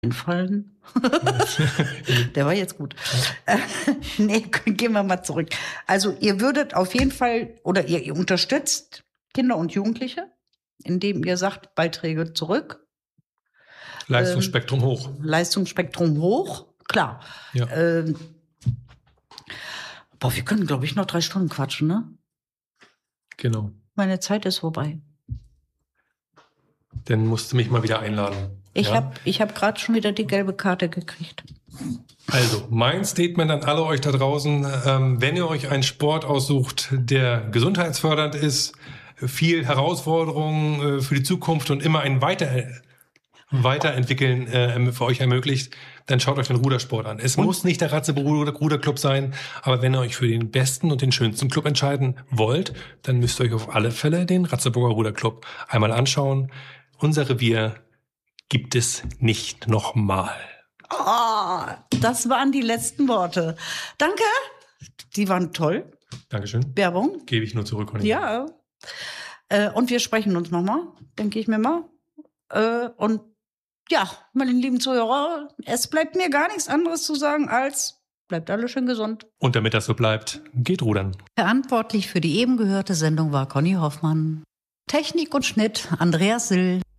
einfallen. Der war jetzt gut. Nee, gehen wir mal zurück. Also ihr würdet auf jeden Fall, oder ihr unterstützt Kinder und Jugendliche, indem ihr sagt, Beiträge zurück. Leistungsspektrum hoch. Leistungsspektrum hoch, klar. Ja. Wir können, glaube ich, noch 3 Stunden quatschen, ne? Genau. Meine Zeit ist vorbei. Dann musst du mich mal wieder einladen. Ich hab gerade schon wieder die gelbe Karte gekriegt. Also, mein Statement an alle euch da draußen, wenn ihr euch einen Sport aussucht, der gesundheitsfördernd ist, viel Herausforderungen für die Zukunft und immer ein Weiterentwickeln für euch ermöglicht, dann schaut euch den Rudersport an. Es muss nicht der Ratzeburger Ruderclub sein, aber wenn ihr euch für den besten und den schönsten Club entscheiden wollt, dann müsst ihr euch auf alle Fälle den Ratzeburger Ruderclub einmal anschauen. Unser Revier gibt es nicht nochmal. Oh, das waren die letzten Worte. Danke, die waren toll. Dankeschön. Werbung. Gebe ich nur zurück. Ja. Und wir sprechen uns nochmal, denke ich mir mal. Und ja, meine lieben Zuhörer, es bleibt mir gar nichts anderes zu sagen als bleibt alle schön gesund. Und damit das so bleibt, geht rudern. Verantwortlich für die eben gehörte Sendung war Conny Hoffmann. Technik und Schnitt Andreas Sill.